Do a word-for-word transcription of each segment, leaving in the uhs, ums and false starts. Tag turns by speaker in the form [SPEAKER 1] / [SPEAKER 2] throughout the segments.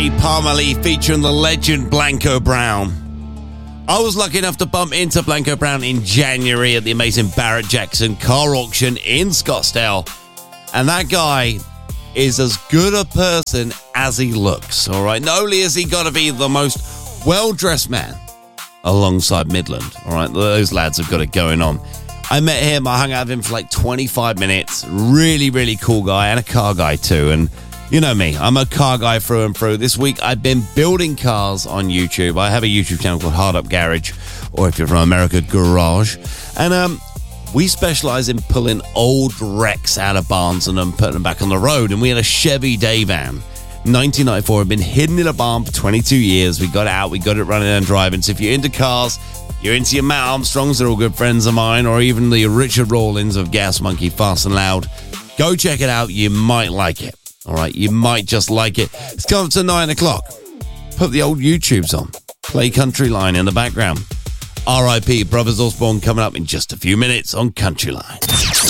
[SPEAKER 1] Lee Palmer Lee featuring the legend Blanco Brown. I was lucky enough to bump into Blanco Brown in January at the amazing Barrett Jackson car auction in Scottsdale. And that guy is as good a person as he looks, all right? Not only has he got to be the most well-dressed man alongside Midland, all right? Those lads have got it going on. I met him, I hung out with him for like twenty-five minutes. Really, really cool guy, and a car guy too. And you know me, I'm a car guy through and through. This week I've been building cars on YouTube. I have a YouTube channel called Hard Up Garage, or if you're from America, Garage. And um, we specialize in pulling old wrecks out of barns and then putting them back on the road. And we had a Chevy day van, nineteen ninety-four. Had been hidden in a barn for twenty-two years. We got it out, we got it running and driving. So if you're into cars, you're into your Matt Armstrongs, they're all good friends of mine, or even the Richard Rawlins of Gas Monkey Fast and Loud, go check it out. You might like it. All right, you might just like it. It's come up to nine o'clock. Put the old YouTubes on. Play Country Line in the background. R I P Brothers Osborne coming up in just a few minutes on Country Line.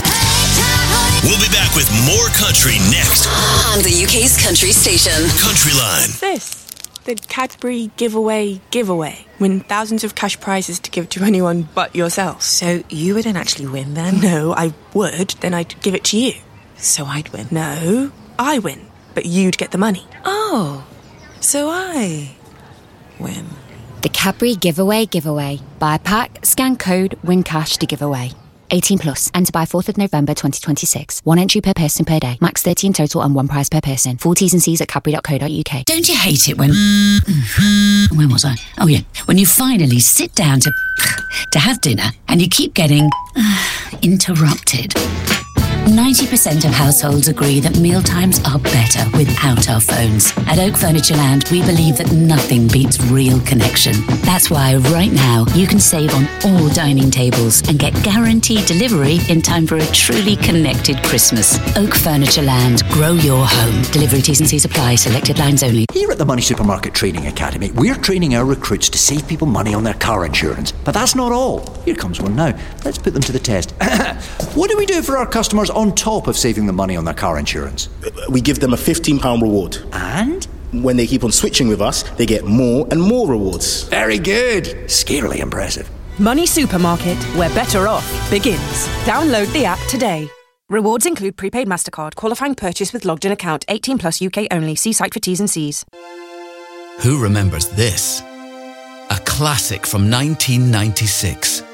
[SPEAKER 2] We'll be back with more country next.
[SPEAKER 3] On the U K's country station.
[SPEAKER 2] Country Line.
[SPEAKER 4] What's this? The Cadbury giveaway giveaway. Win thousands of cash prizes to give to anyone but yourself.
[SPEAKER 5] So you wouldn't actually win then?
[SPEAKER 4] No, I would. Then I'd give it to you.
[SPEAKER 5] So I'd win?
[SPEAKER 4] No, I win. But you'd get the money.
[SPEAKER 5] Oh, so I win.
[SPEAKER 6] The Cadbury giveaway giveaway. Buy a pack, scan code, win cash to give away. eighteen plus. Enter by fourth of November twenty twenty-six. One entry per person per day. Max thirty in total and one prize per person. Full T's and C's at cadbury dot co dot uk.
[SPEAKER 7] Don't you hate it when... Where was I? Oh, yeah. When you finally sit down to... to have dinner and you keep getting... interrupted. ninety percent of households agree that mealtimes are better without our phones. At Oak Furniture Land, we believe that nothing beats real connection. That's why right now you can save on all dining tables and get guaranteed delivery in time for a truly connected Christmas. Oak Furniture Land. Grow your home. Delivery T's and C's apply. Selected lines only.
[SPEAKER 8] Here at the Money Supermarket Training Academy, we're training our recruits to save people money on their car insurance. But that's not all. Here comes one now. Let's put them to the test. What do we do for our customers on top of saving them money on their car insurance?
[SPEAKER 9] We give them a fifteen pounds reward.
[SPEAKER 8] And?
[SPEAKER 9] When they keep on switching with us, they get more and more rewards.
[SPEAKER 8] Very good. Scarily impressive.
[SPEAKER 10] Money Supermarket, where better off begins. Download the app today. Rewards include prepaid MasterCard, qualifying purchase with logged in account, eighteen plus U K only. See site for T's and C's.
[SPEAKER 11] Who remembers this? A classic from nineteen ninety-six.